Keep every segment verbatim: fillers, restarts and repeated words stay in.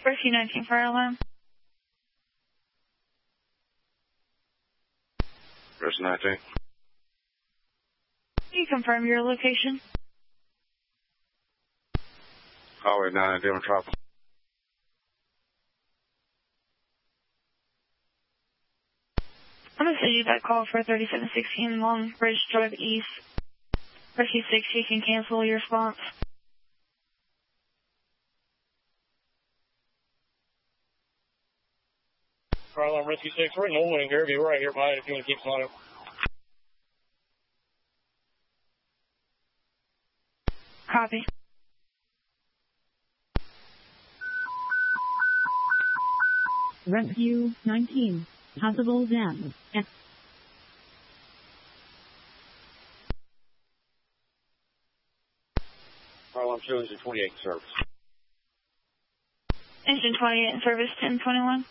Rescue nineteen fire alarm. Rescue nineteen. Can you confirm your location? Highway nine, Denver Tropical. I'm going to send you that call for thirty-seven sixteen Long Bridge Drive East. Rescue six, you can cancel your response. Fire alarm Rescue six, we're in the wing here. Be right here by it if you want to keep on it. Copy. Rescue nineteen. Possible damage. F. Fire alarm shows engine twenty-eight in service. Engine twenty-eight in service, ten twenty-one.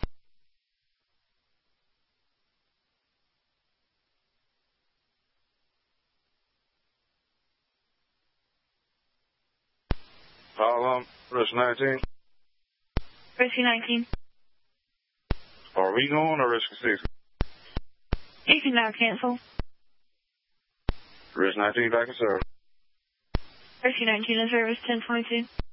Fire alarm, Rescue nineteen. Rescue nineteen. Are we going or Rescue six? You can now cancel. Rescue nineteen back in service. Rescue nineteen in service, ten twenty-two.